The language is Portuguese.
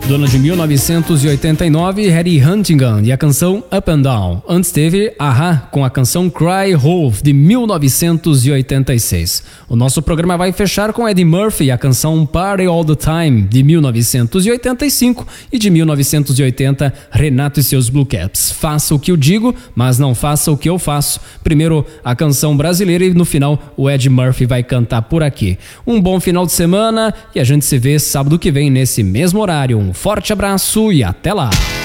Do ano de 1989, Harry Huntington e a canção Up and Down. Antes teve A-ha com a canção Cry Wolf, de 1986. O nosso programa vai fechar com Eddie Murphy e a canção Party All The Time, de 1985. E de 1980, Renato e seus Blue Caps. Faça o que eu digo, mas não faça o que eu faço. Primeiro a canção brasileira e no final o Eddie Murphy vai cantar por aqui. Um bom final de semana e a gente se vê sábado que vem nesse mesmo horário. Um forte abraço e até lá!